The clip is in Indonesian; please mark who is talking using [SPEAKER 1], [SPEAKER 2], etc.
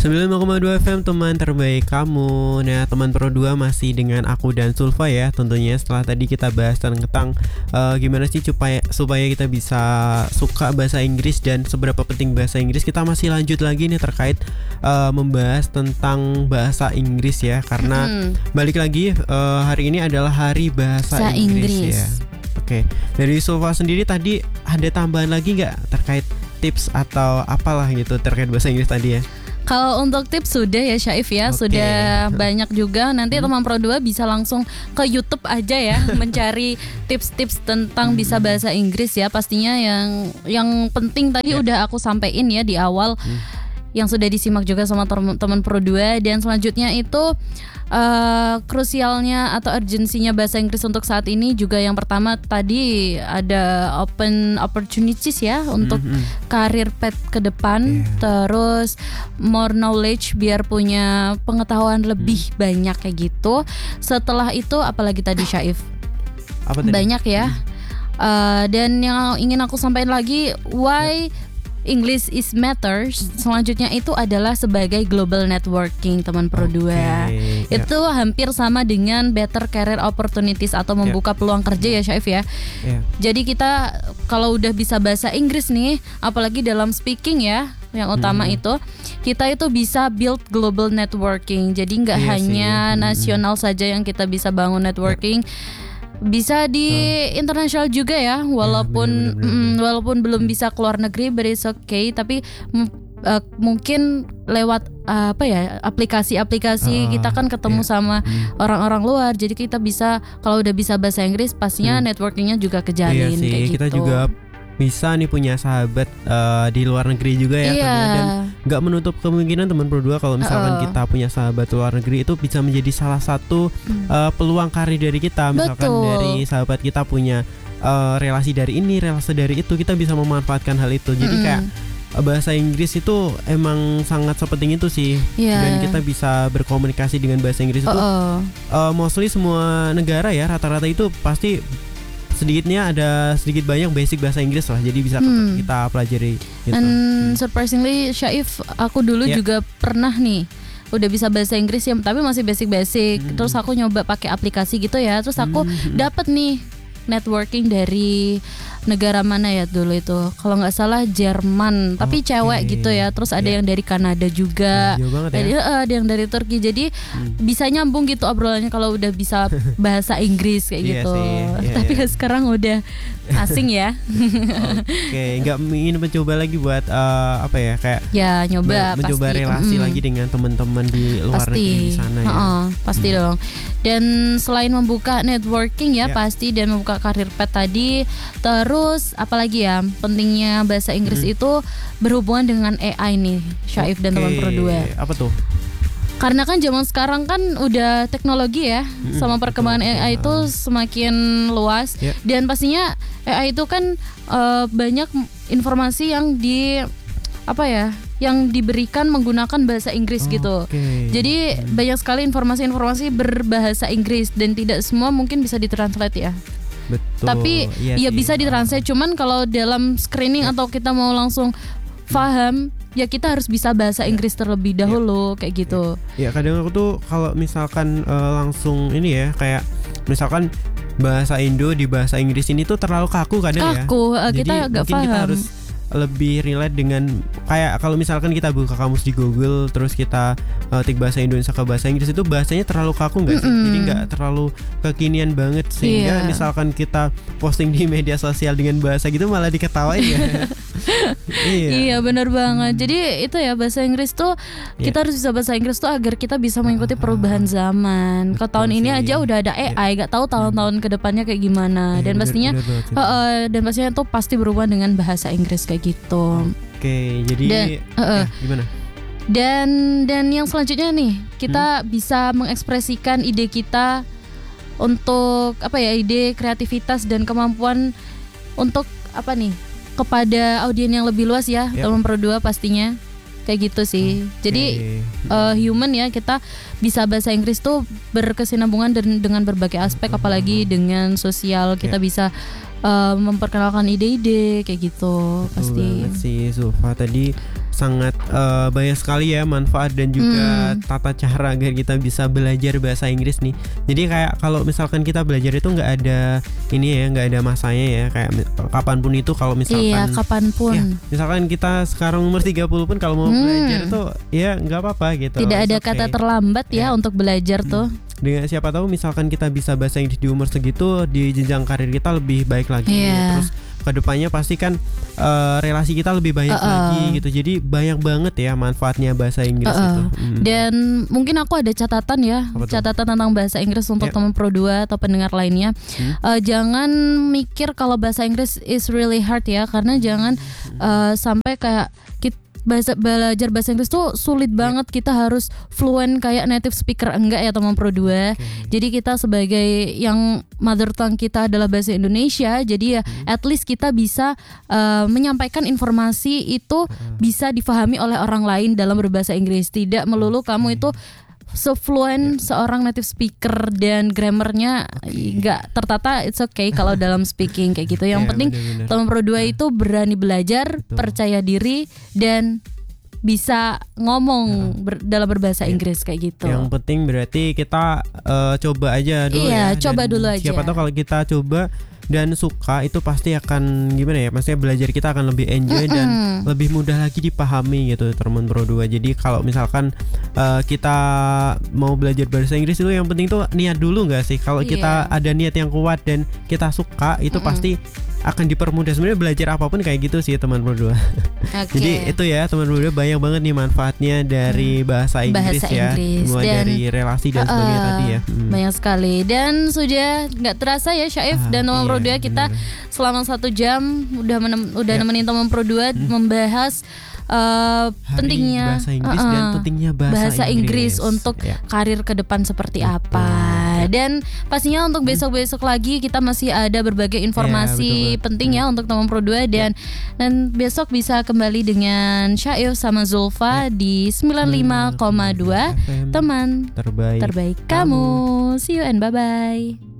[SPEAKER 1] 95,2 FM teman terbaik kamu. Nah, teman Pro 2 masih dengan aku dan Sulfa ya. Tentunya setelah tadi kita bahas tentang gimana sih supaya kita bisa suka bahasa Inggris dan seberapa penting bahasa Inggris, kita masih lanjut lagi nih terkait membahas tentang bahasa Inggris ya. Karena balik lagi hari ini adalah hari bahasa Inggris ya. Oke, dari Sulfa sendiri tadi ada tambahan lagi nggak terkait tips atau apalah gitu terkait bahasa Inggris tadi ya?
[SPEAKER 2] Kalau untuk tips sudah ya Syaif ya, sudah banyak juga. Nanti teman Pro 2 bisa langsung ke YouTube aja ya mencari tips-tips tentang bisa bahasa Inggris ya. Pastinya yang penting tadi udah aku sampaikan ya di awal. Yang sudah disimak juga sama teman Pro 2. Dan selanjutnya itu krusialnya atau urgensinya bahasa Inggris untuk saat ini juga, yang pertama tadi ada open opportunities ya untuk karir path ke depan, terus more knowledge biar punya pengetahuan lebih banyak kayak gitu. Setelah itu apalagi tadi Syaif? Apa tadi? Banyak ya. Dan yang ingin aku sampaikan lagi, why English is matters. Selanjutnya itu adalah sebagai global networking teman Pro 2. Itu hampir sama dengan better career opportunities atau membuka peluang kerja ya Syaif ya. Jadi kita kalau udah bisa bahasa Inggris nih, apalagi dalam speaking ya, yang utama itu kita itu bisa build global networking. Jadi nggak hanya nasional saja yang kita bisa bangun networking. Bisa di internasional juga ya, walaupun walaupun belum bisa keluar negeri, but it's okay. Tapi mungkin lewat aplikasi-aplikasi kita kan ketemu sama orang-orang luar. Jadi kita bisa, kalau udah bisa bahasa Inggris pastinya networkingnya juga kejalin kayak gitu.
[SPEAKER 1] Kita juga bisa nih punya sahabat di luar negeri juga ya, dan nggak menutup kemungkinan teman Pro 2 kalau misalkan kita punya sahabat luar negeri itu bisa menjadi salah satu peluang karir dari kita. Misalkan dari sahabat kita punya relasi dari ini, relasi dari itu, kita bisa memanfaatkan hal itu. Jadi kayak bahasa Inggris itu emang sangat sepenting itu sih. Dan kita bisa berkomunikasi dengan bahasa Inggris itu mostly semua negara ya, rata-rata itu pasti sedikitnya ada sedikit banyak basic bahasa Inggris lah, jadi bisa kita pelajari gitu.
[SPEAKER 2] And surprisingly Syaif, aku dulu juga pernah nih udah bisa bahasa Inggris ya, tapi masih basic. Terus aku nyoba pakai aplikasi gitu ya, terus aku dapat nih networking dari negara mana ya dulu itu, kalau nggak salah Jerman, tapi cewek gitu ya. Terus ada yang dari Kanada juga, ada yang dari Turki. Jadi bisa nyambung gitu obrolannya kalau udah bisa bahasa Inggris kayak gitu. Tapi sekarang udah asing ya.
[SPEAKER 1] Nggak ingin mencoba lagi buat kayak mencoba relasi lagi dengan teman-teman di luar negeri di sana ya.
[SPEAKER 2] Pasti dong. Dan selain membuka networking ya pasti, dan membuka karir path tadi, terus apalagi ya pentingnya bahasa Inggris itu berhubungan dengan AI nih Syaif dan teman Pro 2.
[SPEAKER 1] Apa tuh?
[SPEAKER 2] Karena kan zaman sekarang kan udah teknologi ya, sama perkembangan AI itu semakin luas, dan pastinya AI itu kan banyak informasi yang yang diberikan menggunakan bahasa Inggris gitu. Jadi banyak sekali informasi-informasi berbahasa Inggris, dan tidak semua mungkin bisa ditranslate ya.
[SPEAKER 1] Betul.
[SPEAKER 2] Tapi bisa ditranslate, cuman kalau dalam screening atau kita mau langsung paham ya kita harus bisa bahasa Inggris terlebih dahulu kayak gitu.
[SPEAKER 1] Ya kadang aku tuh kalau misalkan langsung ini ya, kayak misalkan bahasa Indo di bahasa Inggris ini tuh terlalu kaku kadang ya.
[SPEAKER 2] Kita nggak paham.
[SPEAKER 1] Kita harus lebih relate dengan, kayak kalau misalkan kita buka kamus di Google terus kita tik bahasa Indonesia ke bahasa Inggris, itu bahasanya terlalu kaku nggak sih? Jadi nggak terlalu kekinian banget, sehingga misalkan kita posting di media sosial dengan bahasa gitu malah diketawain ya.
[SPEAKER 2] Iya benar banget. Jadi itu ya, bahasa Inggris tuh kita harus bisa bahasa Inggris tuh agar kita bisa mengikuti perubahan zaman. Ke tahun ini aja udah ada AI, nggak tahu tahun-tahun kedepannya kayak gimana. Dan pastinya tuh pasti berhubungan dengan bahasa Inggris kayak gitu.
[SPEAKER 1] Jadi gimana?
[SPEAKER 2] Dan yang selanjutnya nih, kita bisa mengekspresikan ide kita untuk ide kreativitas dan kemampuan untuk kepada audien yang lebih luas ya, teman Pro 2 pastinya. Kayak gitu sih. Jadi human ya, kita bisa bahasa Inggris tuh berkesinambungan dengan berbagai aspek, apalagi dengan sosial. Kita bisa memperkenalkan ide-ide kayak gitu.
[SPEAKER 1] Betul pasti. Si Zulfa tadi sangat banyak sekali ya manfaat dan juga tata cara agar kita bisa belajar bahasa Inggris nih. Jadi kayak kalau misalkan kita belajar itu nggak ada ini ya, nggak ada masanya ya, kayak kapanpun itu kalau misalkan
[SPEAKER 2] kapanpun.
[SPEAKER 1] Ya, misalkan kita sekarang umur 30 pun kalau mau belajar tuh ya nggak apa-apa gitu.
[SPEAKER 2] Tidak ada kata terlambat ya untuk belajar tuh.
[SPEAKER 1] Dengan siapa tahu misalkan kita bisa bahasa Inggris di umur segitu, di jenjang karir kita lebih baik lagi. Terus kedepannya pasti kan relasi kita lebih banyak lagi gitu. Jadi banyak banget ya manfaatnya bahasa Inggris itu.
[SPEAKER 2] Dan mungkin aku ada catatan ya, catatan tentang bahasa Inggris untuk teman Pro 2 atau pendengar lainnya. Jangan mikir kalau bahasa Inggris is really hard ya, karena jangan sampai kayak belajar bahasa Inggris tuh sulit banget, kita harus fluent kayak native speaker, enggak ya teman Pro 2. Jadi kita sebagai yang mother tongue kita adalah bahasa Indonesia, jadi ya at least kita bisa menyampaikan informasi itu bisa difahami oleh orang lain dalam berbahasa Inggris. Tidak melulu kamu itu fluent seorang native speaker dan grammarnya nggak tertata, it's okay kalau dalam speaking kayak gitu. Yang penting teman Pro 2 itu berani belajar, percaya diri dan bisa ngomong dalam berbahasa Inggris kayak gitu.
[SPEAKER 1] Yang penting berarti kita coba aja dulu ya.
[SPEAKER 2] Coba dulu aja.
[SPEAKER 1] Siapa tahu kalau kita coba dan suka itu pasti akan gimana ya, maksudnya belajar kita akan lebih enjoy dan lebih mudah lagi dipahami gitu teman Pro 2. Jadi kalau misalkan kita mau belajar bahasa Inggris itu yang penting tuh niat dulu nggak sih? Kalau kita ada niat yang kuat dan kita suka itu pasti akan dipermudah. Sebenarnya belajar apapun kayak gitu sih teman Pro 2. Jadi itu ya teman Pro 2, banyak banget nih manfaatnya dari bahasa Inggris ya, mulai dan dari relasi dan sebagainya tadi ya.
[SPEAKER 2] Banyak sekali dan sudah nggak terasa ya Syaif dan teman Pro 2 kita selama 1 jam udah nemenin teman Pro 2 membahas pentingnya
[SPEAKER 1] bahasa Inggris dan pentingnya bahasa
[SPEAKER 2] Inggris untuk karir ke depan seperti apa. Dan pastinya untuk besok-besok lagi kita masih ada berbagai informasi penting ya untuk teman Pro 2 dan besok bisa kembali dengan Syaif sama Zulfa di 95,2 teman terbaik kamu. See you and bye bye.